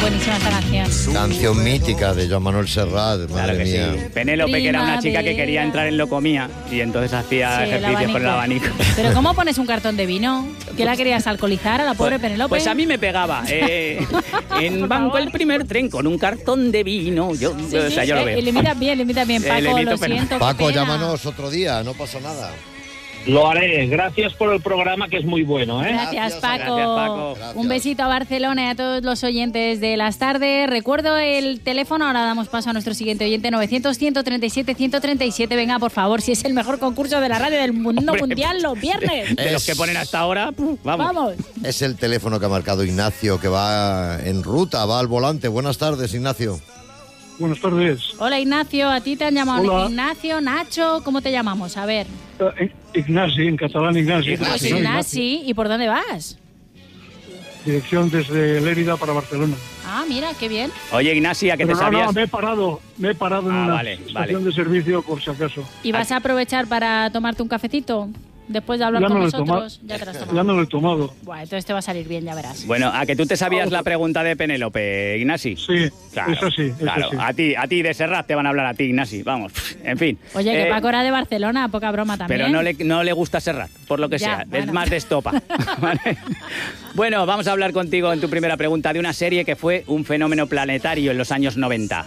buenísima esta canción. Canción mítica de Joan Manuel Serrat, madre mía. Sí. Penélope, que era una chica que quería entrar en Locomía y entonces hacía ejercicios con el abanico. Pero ¿cómo pones un cartón de vino? ¿Qué la querías alcoholizar a la pobre Penélope? Pues a mí me pegaba. En banco el primer tren con un cartón de vino. Yo lo veo. Le imitas bien, Paco, lo siento. Paco, llámanos otro día, no pasa nada. Lo haré. Gracias por el programa, que es muy bueno, ¿eh? Gracias, Paco. Gracias, Paco. Gracias. Un besito a Barcelona y a todos los oyentes de las tardes. Recuerdo el teléfono, ahora damos paso a nuestro siguiente oyente, 900-137-137. Venga, por favor, si es el mejor concurso de la radio del mundo mundial los viernes. De los que ponen hasta ahora, vamos. Es el teléfono que ha marcado Ignacio, que va en ruta, va al volante. Buenas tardes, Ignacio. Buenas tardes. Hola, Ignacio, a ti te han llamado. Hola. Ignacio, Nacho, ¿cómo te llamamos? A ver. Ignasi, en catalán Ignasi. Pues Ignasi, ¿y por dónde vas? Dirección desde Lérida para Barcelona. Ah, mira, qué bien. Oye, Ignasi, ¿a qué te Pero sabías? No, me he parado en una estación de servicio por si acaso. ¿Y vas a aprovechar para tomarte un cafecito? Después de hablar Ya con me lo he nosotros, ya te lo has tomado. Ya me lo he tomado. Bueno, entonces te va a salir bien, ya verás. Bueno, ¿a que tú te sabías la pregunta de Penélope, Ignasi? Sí, claro, eso sí. Claro, sí. a ti de Serrat te van a hablar a ti, Ignasi, vamos, en fin. Oye, que Paco era de Barcelona, poca broma también. Pero no le gusta Serrat, por lo que Ya, sea, bueno. es más de estopa. ¿Vale? Bueno, vamos a hablar contigo en tu primera pregunta de una serie que fue un fenómeno planetario en los años 90.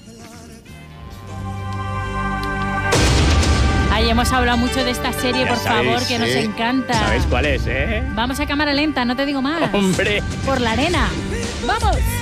Ay, hemos hablado mucho de esta serie, Ya por sabéis, favor, que nos ¿sí? encanta. ¿Sabéis cuál es, eh? Vamos a cámara lenta, no te digo más. ¡Hombre! Por la arena. ¡Vamos!